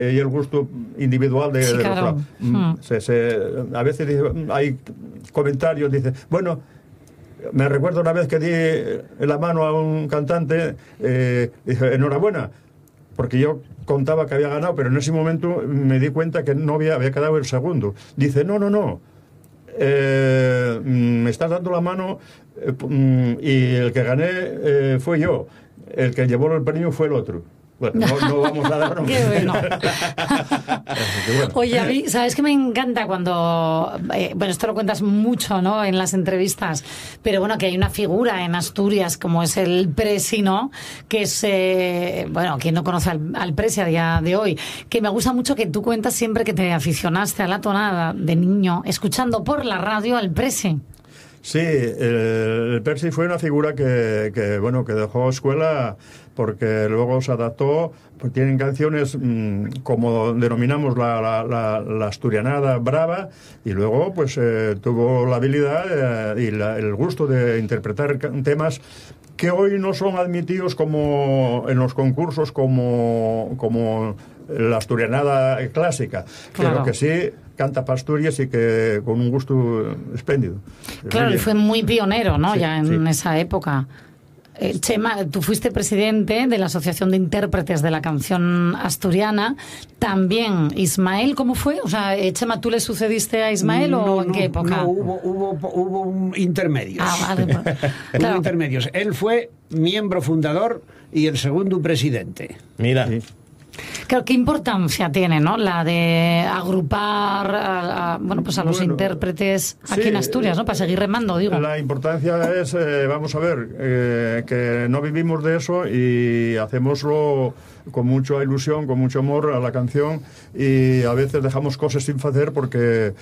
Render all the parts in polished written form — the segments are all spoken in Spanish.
y el gusto individual de claro. A veces hay comentarios, dice, bueno, me recuerdo una vez que di la mano a un cantante, dije, enhorabuena, porque yo contaba que había ganado, pero en ese momento me di cuenta que no había quedado el segundo. Dice, no, me estás dando la mano y el que gané fue yo, el que llevó el premio fue el otro. Bueno, no vamos a dar nombres. Qué bueno. Oye, a mí, ¿sabes qué me encanta cuando... bueno, esto lo cuentas mucho, ¿no?, en las entrevistas, pero bueno, que hay una figura en Asturias como es el Presi, ¿no?, que es... bueno, quien no conoce al Presi a día de hoy, que me gusta mucho que tú cuentas siempre que te aficionaste a la tonada de niño, escuchando por la radio al Presi. Sí, el Presi fue una figura que dejó escuela porque luego se adaptó, pues tienen canciones como denominamos la asturianada brava, y luego pues tuvo la habilidad y el gusto de interpretar temas que hoy no son admitidos como en los concursos como la asturianada clásica, claro. Pero que sí canta para Asturias y que con un gusto espléndido. Claro, y fue muy pionero, ¿no? Sí, ya en esa época. Chema, tú fuiste presidente de la Asociación de Intérpretes de la Canción Asturiana. También Ismael, ¿cómo fue? O sea, Chema, ¿tú le sucediste a Ismael o en qué época? No, hubo intermedios. Vale. Claro. Hubo intermedios. Él fue miembro fundador y el segundo presidente. Mira. Sí. Claro, ¿qué importancia tiene, ¿no?, la de agrupar a los intérpretes aquí en Asturias, ¿no?, para seguir remando, digo? La importancia es, vamos a ver, que no vivimos de eso y hacémoslo con mucha ilusión, con mucho amor a la canción, y a veces dejamos cosas sin hacer porque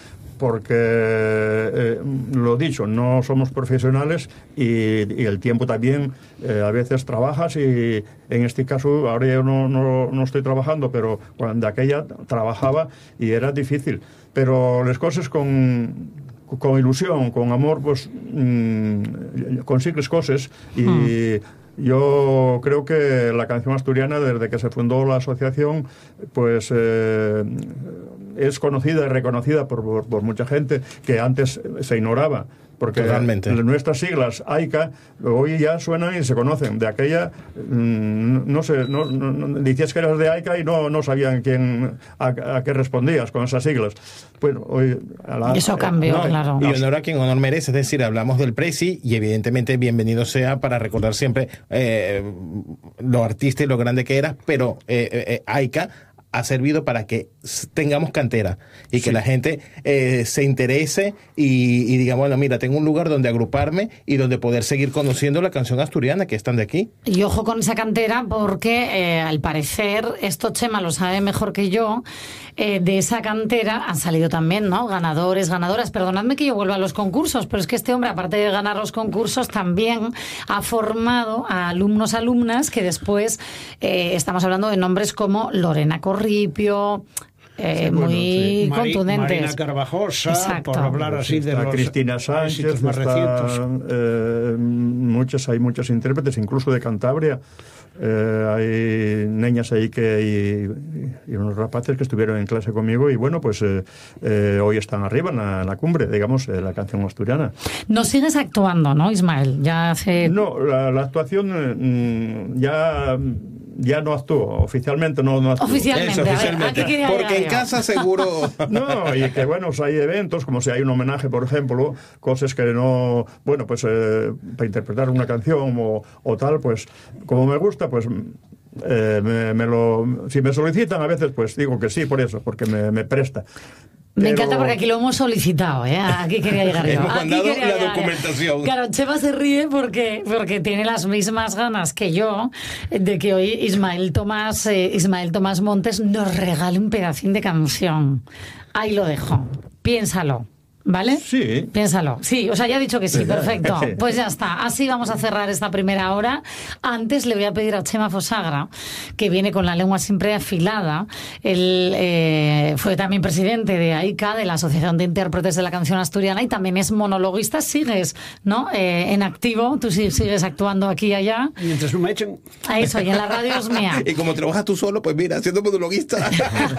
lo dicho, no somos profesionales y el tiempo también, a veces trabajas, y en este caso ahora yo no estoy trabajando, pero cuando aquella trabajaba y era difícil, pero las cosas con ilusión, con amor, pues consigues cosas, y yo creo que la canción asturiana, desde que se fundó la asociación, pues es conocida y reconocida por mucha gente que antes se ignoraba. Porque totalmente. Nuestras siglas, AICA, hoy ya suenan y se conocen. De aquella, no sé, decías que eras de AICA y no sabían a qué respondías con esas siglas. Bueno, hoy... Eso cambió, claro. Y honor a quien honor merece, es decir, hablamos del Presi y evidentemente bienvenido sea para recordar siempre lo artista y lo grande que era, pero AICA ha servido para que tengamos cantera y que la gente se interese y diga, bueno, mira, tengo un lugar donde agruparme y donde poder seguir conociendo la canción asturiana, que están de aquí. Y ojo con esa cantera, porque al parecer, esto Chema lo sabe mejor que yo, de esa cantera han salido también, ¿no?, ganadores, ganadoras. Perdonadme que yo vuelva a los concursos, pero es que este hombre, aparte de ganar los concursos, también ha formado a alumnos, alumnas, que después estamos hablando de nombres como Lorena Corripio, muy contundentes. Marina Carvajosa, exacto, por hablar así de los Cristina Sánchez, más recientes. Hay muchos intérpretes, incluso de Cantabria. Hay niñas ahí y unos rapaces que estuvieron en clase conmigo y bueno, pues hoy están arriba en la cumbre, digamos, la canción asturiana. No sigues actuando, ¿no, Ismael? Ya hace... No, la actuación ya no actúo, oficialmente no actúo. Oficialmente, eso, oficialmente. Porque en casa seguro... No, y que bueno, hay eventos, como si hay un homenaje, por ejemplo, cosas que no... Bueno, pues para interpretar una canción o tal, pues como me gusta, pues... si me solicitan a veces, pues digo que sí, por eso, porque me presta. Me encanta porque aquí lo hemos solicitado, ¿eh? Aquí quería llegar yo. Hemos mandado la documentación. Claro, Chema se ríe porque tiene las mismas ganas que yo de que hoy Ismael Tomás Montes nos regale un pedacín de canción. Ahí lo dejo. Piénsalo. ¿Vale? Sí. Piénsalo. Sí, o sea, ya he dicho que sí, perfecto. Sí. Pues ya está. Así vamos a cerrar esta primera hora. Antes le voy a pedir a Chema Fosagra, que viene con la lengua siempre afilada. Él fue también presidente de AICA, de la Asociación de Intérpretes de la Canción Asturiana, y también es monologuista. Sigues, ¿no? En activo, tú sigues actuando aquí y allá. Mientras no me echen. A eso, y en la radio es mía. Y como trabajas tú solo, pues mira, siendo monologuista.